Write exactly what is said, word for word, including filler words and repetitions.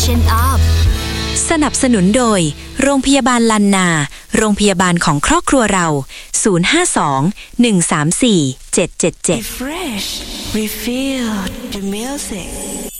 Freshen up สนับสนุนโดยโรงพยาบาลลันนาโรงพยาบาลของครอบครัวเราศูนย์ ห้า สอง หนึ่ง สาม สี่ เจ็ด เจ็ด เจ็ด Refresh Refill the music